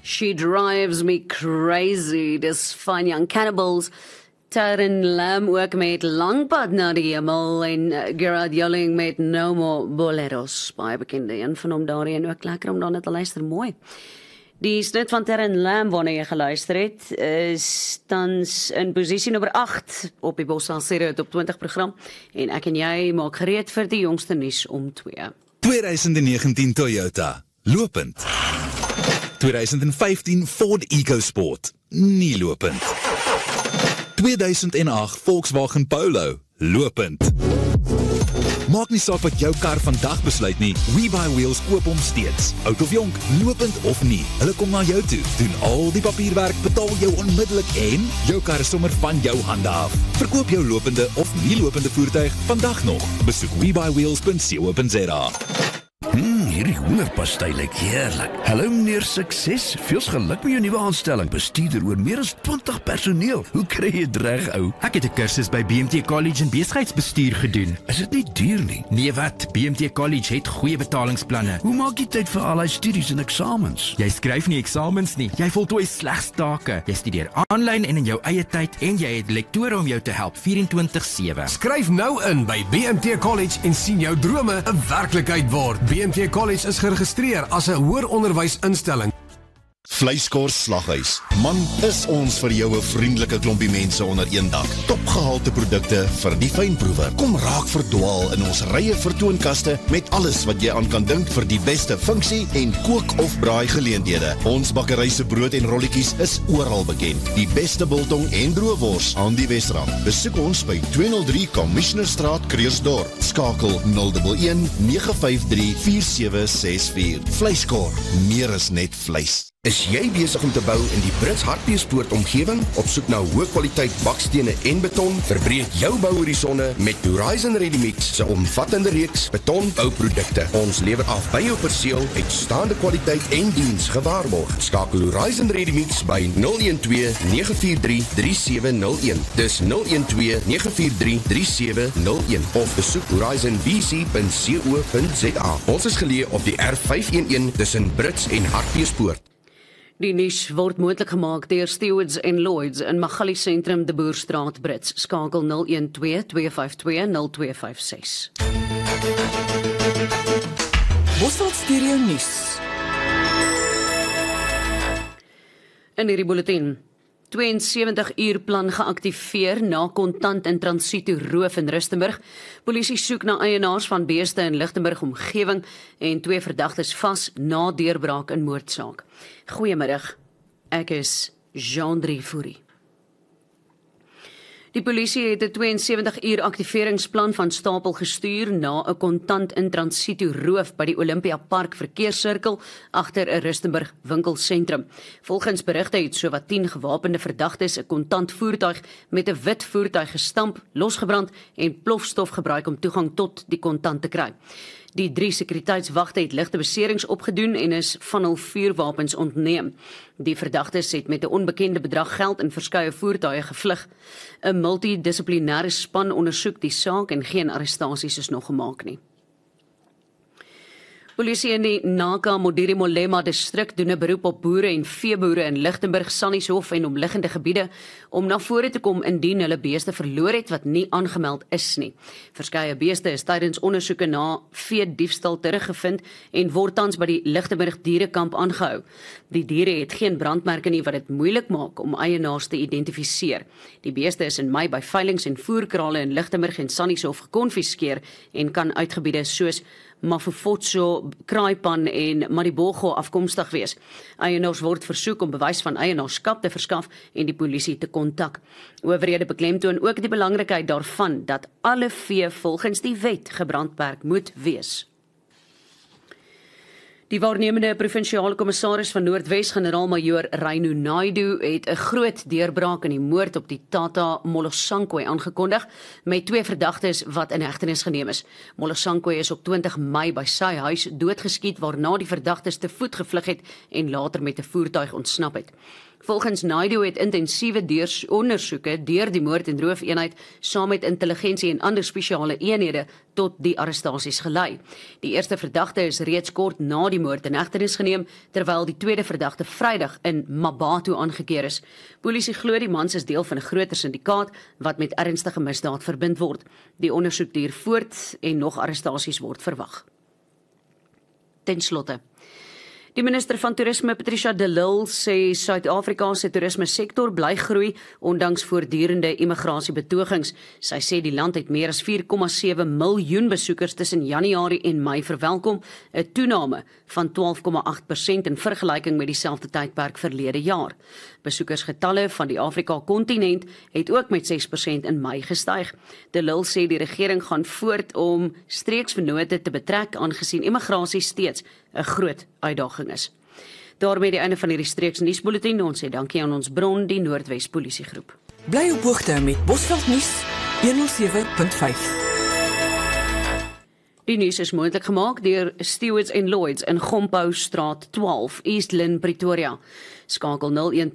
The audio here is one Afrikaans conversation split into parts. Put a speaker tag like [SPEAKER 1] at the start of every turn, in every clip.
[SPEAKER 1] She Drives Me Crazy, dis van Young Cannibals. Taryn Lam ook met Langpad na die hemel en Gerard Joling met No More Boleros. Baie bekende een van hom daarin en ook lekker om daarna te luister, mooi. Die snit van Taryn Lam waarna jy geluister het, is tans in posisie nommer 8 op die Bosal Serie Top 20 program en ek en jy maak gereed vir die jongste nuus om 2.
[SPEAKER 2] 2019 Toyota, lopend. 2015 Ford EcoSport, nie lopend. 2008 Volkswagen Polo, lopend. Maak nie saak wat jou kar vandag besluit nie, WeBuyWheels koop hom steeds. Oud of jonk, lopend of nie, hulle kom na jou toe, doen al die papierwerk, betaal jou onmiddellik en jou kar is sommer van jou hande af. Verkoop jou lopende of nie lopende voertuig vandag nog. Besoek WeBuyWheels.co.za.
[SPEAKER 3] Hierdie hoenderpastei lyk heerlik. Hallo meneer Sukses, veels geluk met jou nuwe aanstelling. Bestuurder oor meer as 20 personeel. Hoe kry jy dit reg, ou?
[SPEAKER 4] Ek het 'n kursus by BMT College in besigheidsbestuur gedoen.
[SPEAKER 3] Is dit nie duur nie?
[SPEAKER 4] Nee wat, BMT College het goeie betalingsplanne.
[SPEAKER 3] Hoe maak jy tyd vir al die studies en eksamens?
[SPEAKER 4] Jy skryf nie eksamens nie, jy voltooi slegs take. Jy studeer aanlyn en in jou eie tyd en jy het lektore om jou te help 24/7.
[SPEAKER 5] Skryf nou in by BMT College en sien jou drome 'n werklikheid word. BMT College is geregistreer as 'n hoër onderwysinstelling.
[SPEAKER 6] Vleiskors Slaghuis. Man, is ons vir jou 'n vriendelike klompie mense onder een dak. Topgehalte produkte vir die fynproewer. Kom raak verdwaal in ons rye vertoonkaste met alles wat jy aan kan dink vir die beste funksie en kook of braai geleenthede. Ons bakkery se brood en rolletjies is oral bekend. Die beste biltong en droëwors aan die Wesrand. Besoek ons by 203 Commissionerstraat, Krugersdorp. Skakel 011 953 4764. Vleiskor, meer is net vleis.
[SPEAKER 7] Is jy besig om te bou in die Brits Hartbeespoort omgewing? Op soek na hoë kwaliteit bakstene en beton? Verbreek jou bouhorisonne met Horizon Ready-Mix se omvattende reeks betonbouprodukte. Ons lewer af by jou perseel, uitstaande kwaliteit en diens gewaarborg. Skakel Horizon Ready-Mix by 012 943 3701. Dis 012 943 3701 of besoek horizonbc.co.za. Ons is geleë op die R511 tussen Brits en Hartbeespoort.
[SPEAKER 1] Die nuus word moontlik gemaak deur Stewards & Lloyds in Magali Sentrum, De Boerstraat, Brits. Skakel 012 252 0256.
[SPEAKER 8] Bosveld Stereo nuus.
[SPEAKER 1] In hierdie bulletin, 72-uur plan geaktiveer na kontant in transito roof in Rustenburg. Polisie soek na eienaars van beeste in Lichtenburg omgewing en 2 verdagtes vas na deurbraak in moordsaak. Goeiemiddag, ek is Jean-Drie Fourie. Die polisie het 'n 72-uur aktiveringsplan van stapel gestuur na 'n kontant in transito roof by die Olympia Park verkeerssirkel agter 'n Rustenburg winkelsentrum. Volgens berigte het sowat 10 gewapende verdagtes 'n kontant voertuig met 'n wit voertuig gestamp, losgebrand en plofstof gebruik om toegang tot die kontant te kry. Die 3 sekuriteitswagte het ligte beserings opgedoen en is van hul vuurwapens ontneem. Die verdagtes het met 'n onbekende bedrag geld in verskeie voertuie gevlug. 'n Multidissiplinêre span ondersoek die saak en geen arrestasies is nog gemaak nie. Polisie in die Naka-Modiri-Molema distrik doen 'n beroep op boere en veeboere in Lichtenburg, Sannieshof en omliggende gebiede om na vore te kom indien hulle beeste verloor het wat nie aangemeld is nie. Verskeie beeste is tydens ondersoeke na veediefstal teruggevind en word tans by die Lichtenburg dierekamp aangehou. Die diere het geen brandmerke nie wat dit moeilik maak om eienaars te identifiseer. Die beeste is in Mei by veilinge en voerkrale in Lichtenburg en Sannieshof gekonfiskeer en kan uit gebiede soos Mafufotso, Kraaipan en Maribogo afkomstig wees. Eienaars word versoek om bewys van eienaarskap te verskaf en die polisie te kontak. Owerhede beklemtoon ook die belangrikheid daarvan dat alle vee volgens die wet gebrandmerk moet wees. Die waarnemende provinsiale kommissaris van Noordwes, generaal-majoor Reino Naidu, het 'n groot deurbraak in die moord op die Tata Molosankwe aangekondig, met 2 verdagtes wat in hegtenis geneem is. Molosankwe is op 20 Mei by sy huis doodgeskiet, waarna die verdagtes te voet gevlug het en later met 'n voertuig ontsnap het. Volgens Naidu het intensiewe ondersoeke deur die moord- en roofeenheid saam met intelligensie en ander spesiale eenhede tot die arrestasies gelei. Die eerste verdagte is reeds kort na die moord in hegtenis geneem, terwyl die tweede verdagte Vrydag in Mabatu aangekeer is. Polisie glo die mans is deel van 'n groter syndikaat wat met ernstige misdaad verbind word. Die ondersoek duur voort en nog arrestasies word verwag. Ten slotte. Die minister van Toerisme, Patricia de Lille, sê Suid-Afrika se toerisme sektor bly groei ondanks voortdurende immigrasiebetogings. Sy sê die land het meer as 4,7 miljoen besoekers tussen Januarie en Mei verwelkom, 'n toename van 12,8% in vergelyking met dieselfde tydperk verlede jaar. Besoekersgetalle van die Afrika-kontinent het ook met 6% in Mei gestyg. De Lille sê die regering gaan voort om streeksvennote te betrek aangesien immigrasie steeds 'n groot uitdaging is. Daarmee die einde van hierdie streeks nuusbulletin. Ons sê dankie aan ons bron, die Noordwes Polisiegroep.
[SPEAKER 8] Bly op hoogte met Bosveld nuus 107.5.
[SPEAKER 1] Die nuus is moontlik gemaak deur Stewards & Lloyds in Gompo Straat 12, East Lynne, Pretoria. Skakel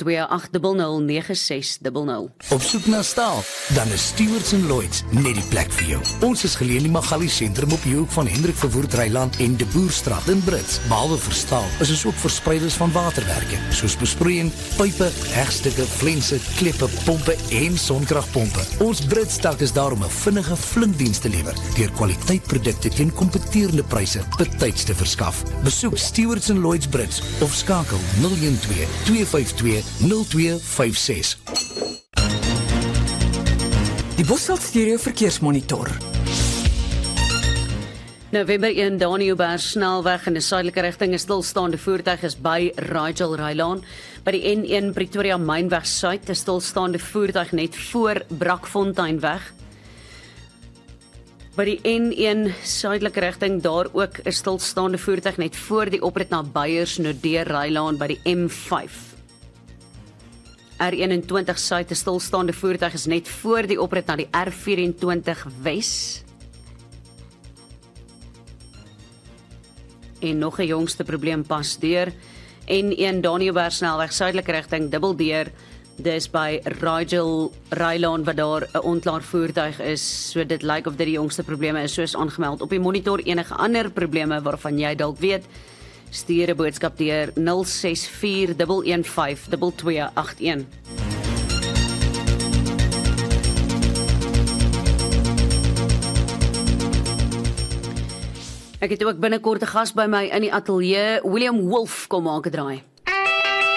[SPEAKER 1] 0128009600.
[SPEAKER 3] Op soek na staal? Dan is Stewards & Lloyds net die plek vir jou. Ons is geleë in die Magali sentrum op die hoek van Hendrik Verwoerd Ryland en De Boerstraat in Brits. Behalwe vir staal is ons ook verspreiders van waterwerke, soos besproeiing, pype, hegstukke, flense, kleppe, pompe en sonkragpompe. Ons Brits tak is daar om 'n vinnige flink diens te lewer deur kwaliteitprodukte teen kompeterende pryse betyds te verskaf. Besoek Stewards & Lloyds Brits of skakel 012-252-0256.
[SPEAKER 8] Die Bosveld Stereo Verkeersmonitor.
[SPEAKER 1] November 1 Daniëlberg snelweg in die suidelike rigting, 'n stilstaande voertuig is by Rigel Rylaan. By die N1 Pretoria Mynweg Suid, 'n stilstaande voertuig net voor Brakfonteinweg. By die N1 suidelike rigting daar ook 'n stilstaande voertuig net voor die oprit na Beyers Nodeur Rylaan by die M5. R21 suid 'n stilstaande voertuig is net voor die oprit na die R24 Wes. En nog 'n jongste probleem pas deur. N1 Daniëlberg snelweg suidelike rigting dubbeldeur. Dis by Rigel Rylaan wat daar 'n onklaar voertuig is. So dit lyk of dit die jongste probleme is soos aangemeld. Op die monitor enige ander probleme waarvan jy dalk weet, stuur 'n boodskap deur 0641152281. Ek het ook binnekort 'n gas by my in die ateljee, William Wolf, kom maak 'n draai.